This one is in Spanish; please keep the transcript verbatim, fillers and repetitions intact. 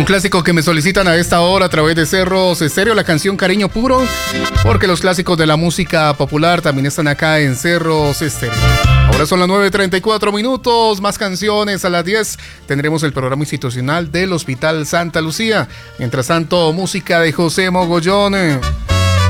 Un clásico que me solicitan a esta hora a través de Cerros Estéreo, la canción Cariño Puro, porque los clásicos de la música popular también están acá en Cerros Estéreo. Ahora son las nueve treinta y cuatro minutos, más canciones. A las diez tendremos el programa institucional del Hospital Santa Lucía. Mientras tanto, música de José Mogollón.